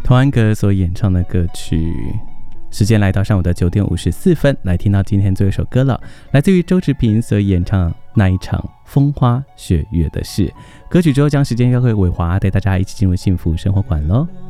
童安格所演唱的歌曲。时间来到上午的9点54分，来听到今天最后一首歌了，来自于周志平所演唱那一场风花雪月的事。歌曲之后将时间交给伟华，带大家一起进入幸福生活馆咯。